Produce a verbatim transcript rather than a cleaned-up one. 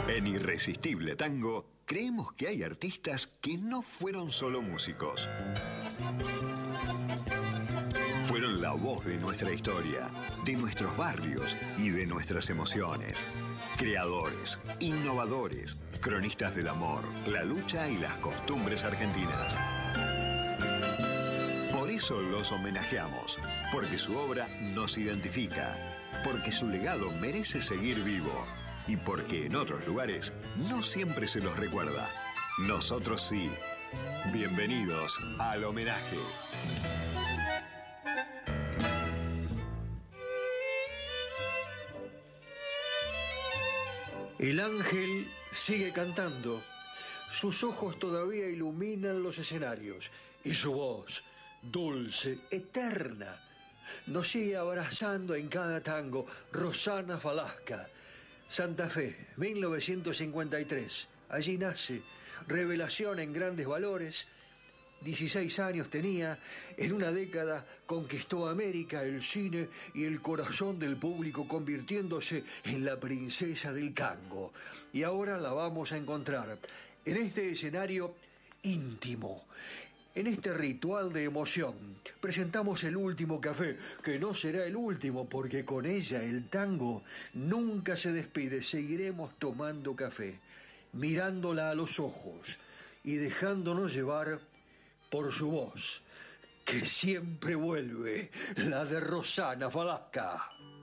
En Irresistible Tango, creemos que hay artistas que no fueron solo músicos. Fueron la voz de nuestra historia, de nuestros barrios y de nuestras emociones. Creadores, innovadores, cronistas del amor, la lucha y las costumbres argentinas. Por eso los homenajeamos, porque su obra nos identifica, porque su legado merece seguir vivo y porque en otros lugares no siempre se los recuerda. Nosotros sí. Bienvenidos al homenaje. El ángel sigue cantando, sus ojos todavía iluminan los escenarios y su voz, dulce, eterna, nos sigue abrazando en cada tango. Rosana Falasca, Santa Fe, mil novecientos cincuenta y tres, allí nace, revelación en grandes valores. dieciséis años tenía, en una década conquistó América, el cine y el corazón del público, convirtiéndose en la princesa del tango. Y ahora la vamos a encontrar en este escenario íntimo, en este ritual de emoción. Presentamos el último café, que no será el último, porque con ella el tango nunca se despide. Seguiremos tomando café, mirándola a los ojos y dejándonos llevar por su voz, que siempre vuelve, la de Rosana Falasca.